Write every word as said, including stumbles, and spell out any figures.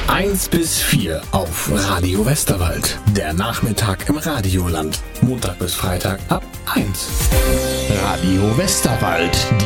eins bis vier auf Radio Westerwald. Der Nachmittag im Radioland. Montag bis Freitag ab eins. Radio Westerwald.